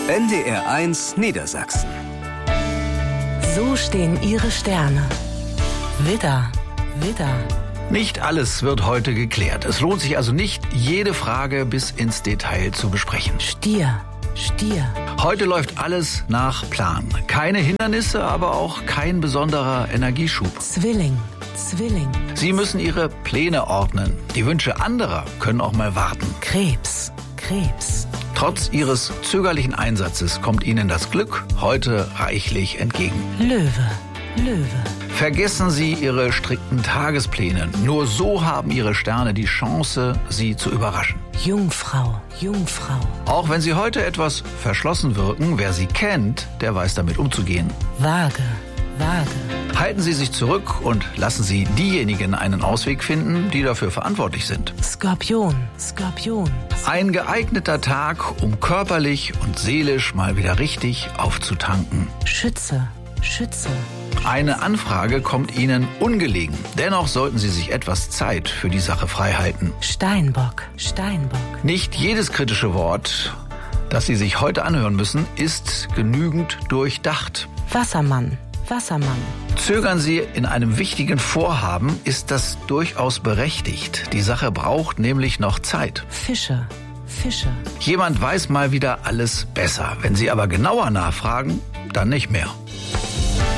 NDR1 Niedersachsen. So stehen Ihre Sterne. Widder, Widder. Nicht alles wird heute geklärt. Es lohnt sich also nicht, jede Frage bis ins Detail zu besprechen. Stier, Stier. Heute läuft alles nach Plan. Keine Hindernisse, aber auch kein besonderer Energieschub. Zwilling, Zwilling. Sie müssen Ihre Pläne ordnen. Die Wünsche anderer können auch mal warten. Krebs, Krebs. Trotz Ihres zögerlichen Einsatzes kommt Ihnen das Glück heute reichlich entgegen. Löwe, Löwe. Vergessen Sie Ihre strikten Tagespläne. Nur so haben Ihre Sterne die Chance, Sie zu überraschen. Jungfrau, Jungfrau. Auch wenn Sie heute etwas verschlossen wirken, wer Sie kennt, der weiß damit umzugehen. Waage, Waage. Halten Sie sich zurück und lassen Sie diejenigen einen Ausweg finden, die dafür verantwortlich sind. Skorpion, Skorpion. Ein geeigneter Tag, um körperlich und seelisch mal wieder richtig aufzutanken. Schütze, Schütze. Eine Anfrage kommt Ihnen ungelegen. Dennoch sollten Sie sich etwas Zeit für die Sache freihalten. Steinbock, Steinbock. Nicht jedes kritische Wort, das Sie sich heute anhören müssen, ist genügend durchdacht. Wassermann, Wassermann. Zögern Sie in einem wichtigen Vorhaben, ist das durchaus berechtigt. Die Sache braucht nämlich noch Zeit. Fische, Fische. Jemand weiß mal wieder alles besser. Wenn Sie aber genauer nachfragen, dann nicht mehr.